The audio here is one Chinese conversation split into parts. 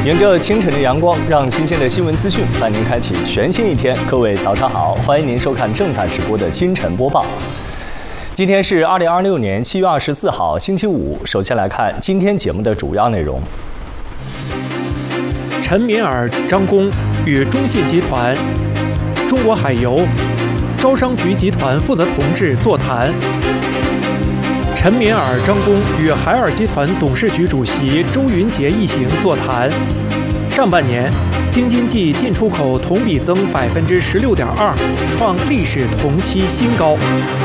迎着清晨的阳光，让新鲜的新闻资讯伴您开启全新一天。各位早上好，欢迎您收看正在直播的清晨播报。今天是2026年7月24号，星期五。首先来看今天节目的主要内容。 陈敏尔、张工与中信集团、中国海油、招商局集团负责同志座谈。陈敏尔、张工与海尔集团董事局主席周云杰一行座谈。上半年，京津冀进出口同比增16.2%，创历史同期新高。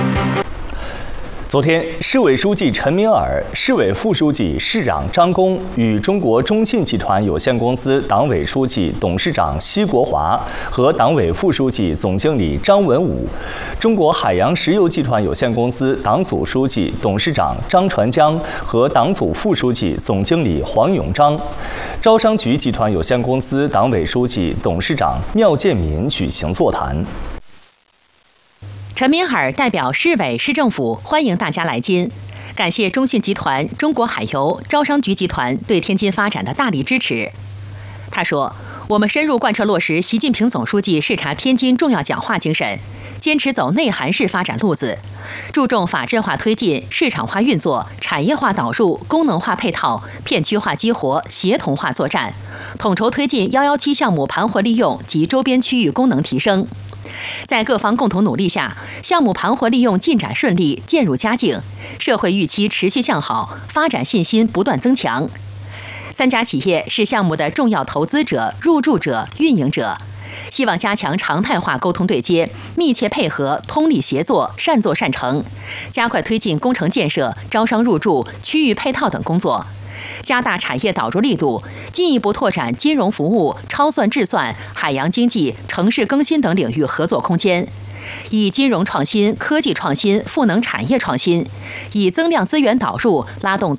昨天，市委书记陈敏尔、市委副书记、市长张工与中国中信集团有限公司党委书记、董事长奚国华和党委副书记、总经理张文武，中国海洋石油集团有限公司党组书记、董事长张传江和党组副书记、总经理黄永章，招商局集团有限公司党委书记、董事长缪建民举行座谈。 陈敏尔代表市委市政府欢迎大家来津，感谢中信集团、中国海油、招商局集团对天津发展的大力支持。他说，我们深入贯彻落实习近平总书记视察天津重要讲话精神，坚持走内涵式发展路子，注重法治化推进、市场化运作、产业化导入、功能化配套、片区化激活、协同化作战，统筹推进117项目盘活利用及周边区域功能提升。在各方共同努力下，项目盘活利用进展顺利，渐入佳境，社会预期持续向好，发展信心不断增强。3家企业是项目的重要投资者、入驻者、运营者，希望加强常态化沟通对接，密切配合，通力协作，善作善成，加快推进工程建设、招商入驻、区域配套等工作。加大产业导入力度，进一步拓展金融服务、超算制算、海洋经济、城市更新等领域合作空间，以金融创新、科技创新赋能产业创新，以增量资源导入拉动